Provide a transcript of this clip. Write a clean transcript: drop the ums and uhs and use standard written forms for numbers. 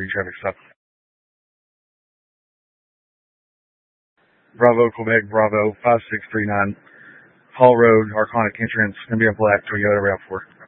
traffic stop. Bravo, Quebec, Bravo, 5639. Hall Road, Arconic entrance, going to be a black Toyota RAV4.